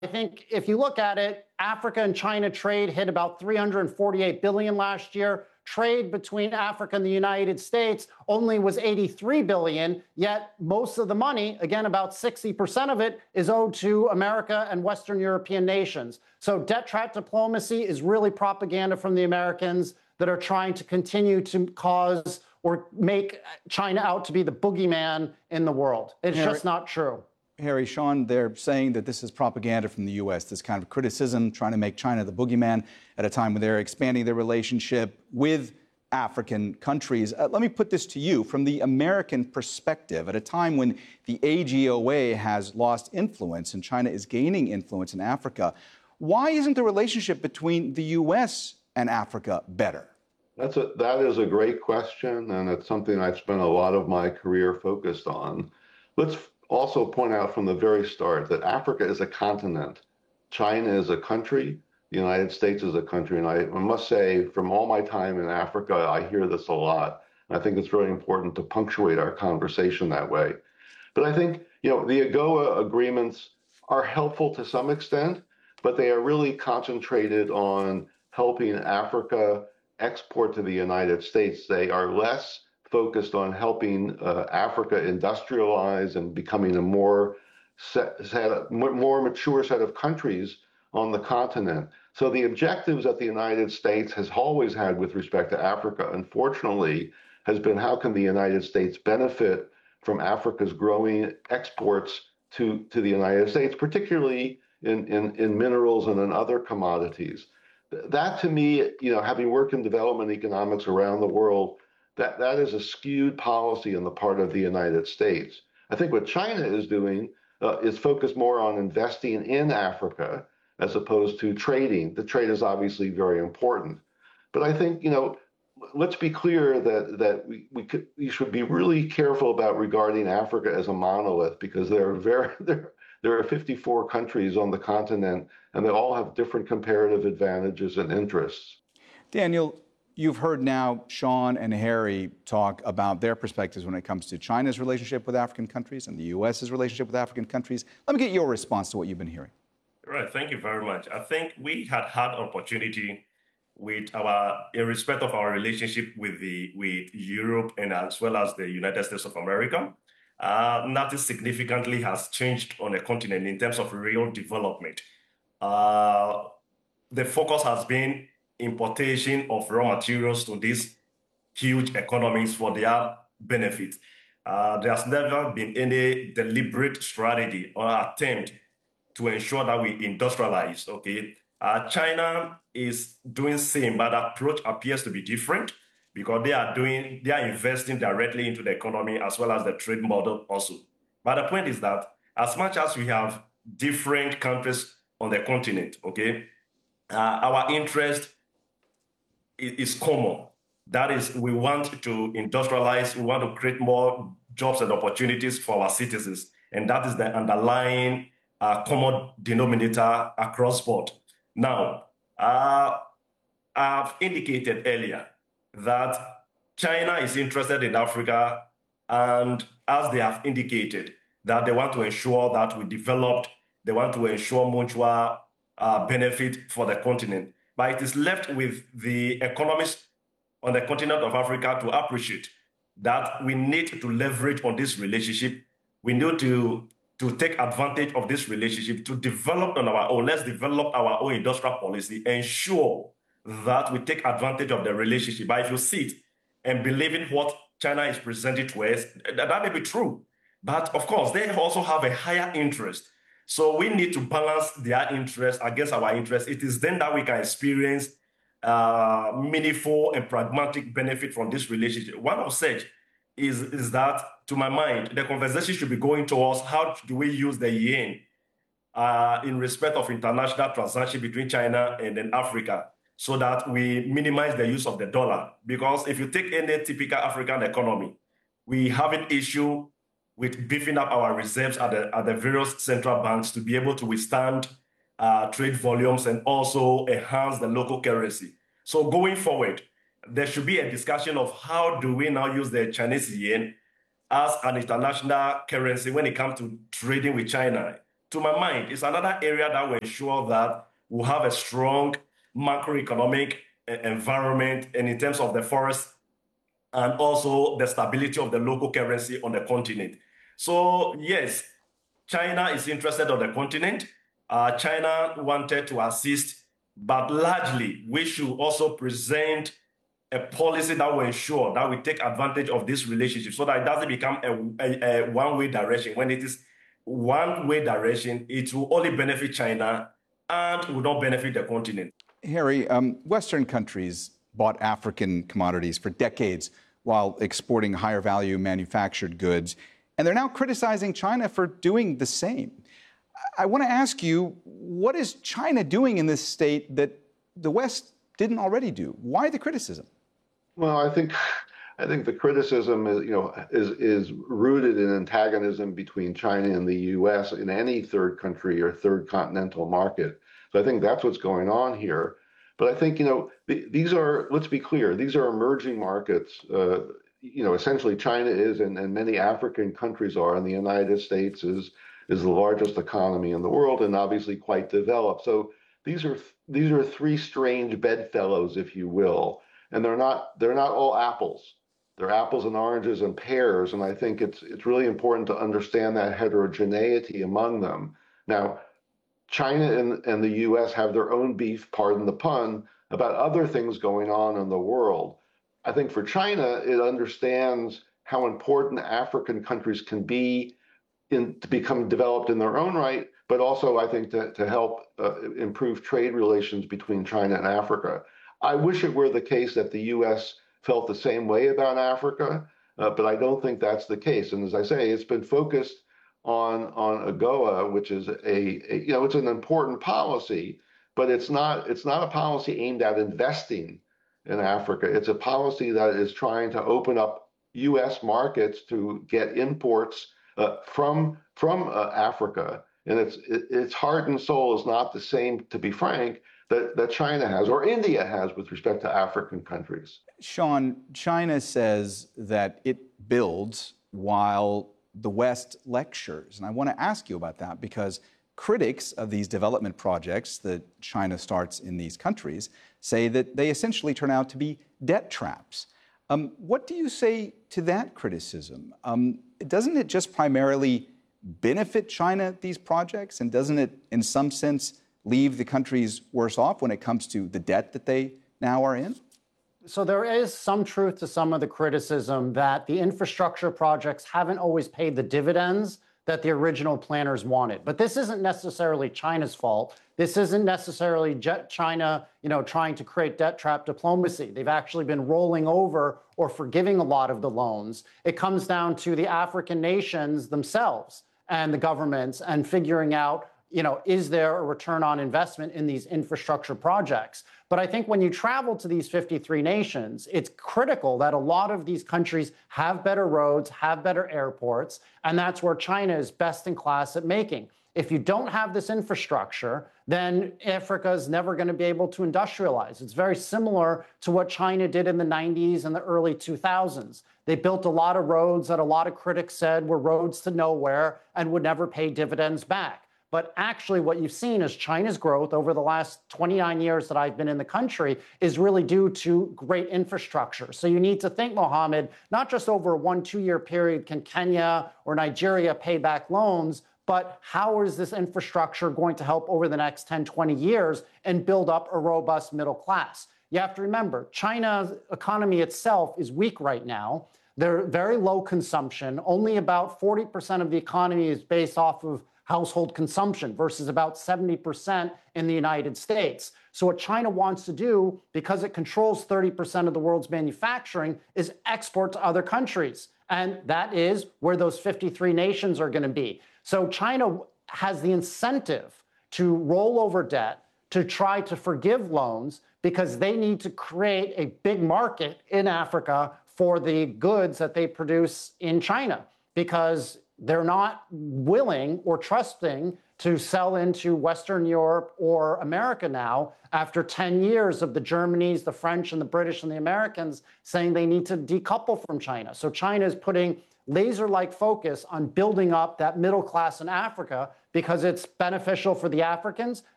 think if you look at it, Africa and China trade hit about 348 billion last year. Trade between Africa and the United States only was 83 billion, yet most of the money, again, about 60% of it, is owed to America and Western European nations. So debt trap diplomacy is really propaganda from the Americans that are trying to continue to cause or make China out to be the boogeyman in the world. It's just not true. Harry, Sean, they're saying that this is propaganda from the U.S., this kind of criticism, trying to make China the boogeyman at a time when they're expanding their relationship with African countries. Let me put this to you. From the American perspective, at a time when the AGOA has lost influence and China is gaining influence in Africa, why isn't the relationship between the U.S. and Africa better? That is a great question, and it's something I've spent a lot of my career focused on. Let's also point out from the very start that Africa is a continent. China is a country. The United States is a country. And I must say, from all my time in Africa, I hear this a lot. And I think it's really important to punctuate our conversation that way. But I think, the AGOA agreements are helpful to some extent, but they are really concentrated on helping Africa export to the United States. They are less focused on helping Africa industrialize and becoming a more mature set of countries on the continent. So the objectives that the United States has always had with respect to Africa, unfortunately, has been how can the United States benefit from Africa's growing exports to the United States, particularly in minerals and in other commodities. That to me, having worked in development economics around the world, that is a skewed policy on the part of the United States. I think what China is doing is focused more on investing in Africa as opposed to trading. The trade is obviously very important. But I think, let's be clear that we should be really careful about regarding Africa as a monolith, because there are 54 countries on the continent, and they all have different comparative advantages and interests. Daniel, you've heard now Sean and Harry talk about their perspectives when it comes to China's relationship with African countries and the U.S.'s relationship with African countries. Let me get your response to what you've been hearing. Right. Thank you very much. I think we had opportunity in respect of our relationship with Europe and as well as the United States of America. Nothing significantly has changed on the continent in terms of real development. The focus has been importation of raw materials to these huge economies for their benefit. There has never been any deliberate strategy or attempt to ensure that we industrialize, okay? China is doing same, but the approach appears to be different because they are investing directly into the economy as well as the trade model also. But the point is that as much as we have different countries on the continent, okay, our interest is common. That is, we want to industrialize, we want to create more jobs and opportunities for our citizens. And that is the underlying common denominator across board. Now, I've indicated earlier that China is interested in Africa, and as they have indicated, that they want to ensure that we developed, they want to ensure mutual benefit for the continent. But it is left with the economists on the continent of Africa to appreciate that we need to leverage on this relationship. We need to take advantage of this relationship to develop on our own. Let's develop our own industrial policy, ensure that we take advantage of the relationship. But if you see it and believe in what China is presenting to us, that may be true. But of course, they also have a higher interest. So we need to balance their interest against our interest. It is then that we can experience meaningful and pragmatic benefit from this relationship. One of such is that, to my mind, the conversation should be going towards how do we use the yen in respect of international transaction between China and then Africa, so that we minimize the use of the dollar. Because if you take any typical African economy, we have an issue with beefing up our reserves at the various central banks to be able to withstand trade volumes and also enhance the local currency. So going forward, there should be a discussion of how do we now use the Chinese yen as an international currency when it comes to trading with China. to my mind, is another area that will ensure that we'll have a strong macroeconomic environment and in terms of the forest and also the stability of the local currency on the continent. So yes, China is interested on the continent. China wanted to assist, but largely we should also present a policy that will ensure that we take advantage of this relationship so that it doesn't become a one-way direction. When it is one-way direction, it will only benefit China and will not benefit the continent. Harry, Western countries bought African commodities for decades while exporting higher value manufactured goods, and they're now criticizing China for doing the same. I want to ask you, what is China doing in this state that the West didn't already do? Why the criticism? Well, I think the criticism is rooted in antagonism between China and the U.S. in any third country or third continental market. So I think that's what's going on here. But I think these are, let's be clear, these are emerging markets. Essentially China is, and many African countries are, and the United States is the largest economy in the world and obviously quite developed. So these are three strange bedfellows, if you will. And they're not all apples. They're apples and oranges and pears. And I think it's really important to understand that heterogeneity among them. Now, China and the US have their own beef, pardon the pun, about other things going on in the world. I think for China, it understands how important African countries can be to become developed in their own right, but also I think to help improve trade relations between China and Africa. I wish it were the case that the U.S. felt the same way about Africa, but I don't think that's the case. And as I say, it's been focused on AGOA, which is it's an important policy, but it's not a policy aimed at investing in Africa. It's a policy that is trying to open up U.S. markets to get imports from Africa. And its heart and soul is not the same, to be frank, that China has or India has with respect to African countries. Sean, China says that it builds while the West lectures. And I want to ask you about that because critics of these development projects that China starts in these countries say that they essentially turn out to be debt traps. What do you say to that criticism? Doesn't it just primarily benefit China, these projects? And doesn't it, in some sense, leave the countries worse off when it comes to the debt that they now are in? So there is some truth to some of the criticism that the infrastructure projects haven't always paid the dividends that the original planners wanted. But this isn't necessarily China's fault. This isn't necessarily China, trying to create debt trap diplomacy. They've actually been rolling over or forgiving a lot of the loans. It comes down to the African nations themselves and the governments and figuring out, is there a return on investment in these infrastructure projects? But I think when you travel to these 53 nations, it's critical that a lot of these countries have better roads, have better airports, and that's where China is best in class at making. If you don't have this infrastructure, then Africa is never going to be able to industrialize. It's very similar to what China did in the 90s and the early 2000s. They built a lot of roads that a lot of critics said were roads to nowhere and would never pay dividends back. But actually what you've seen is China's growth over the last 29 years that I've been in the country is really due to great infrastructure. So you need to think, Mohammed, not just over a 1-2 year period can Kenya or Nigeria pay back loans, but how is this infrastructure going to help over the next 10, 20 years and build up a robust middle class? You have to remember, China's economy itself is weak right now. They're very low consumption. Only about 40% of the economy is based off of household consumption versus about 70% in the United States. So what China wants to do, because it controls 30% of the world's manufacturing, is export to other countries. And that is where those 53 nations are going to be. So China has the incentive to roll over debt, to try to forgive loans, because they need to create a big market in Africa for the goods that they produce in China, because they're not willing or trusting to sell into Western Europe or America now after 10 years of the Germanys, the French, and the British and the Americans saying they need to decouple from China. So China is putting laser-like focus on building up that middle class in Africa because it's beneficial for the Africans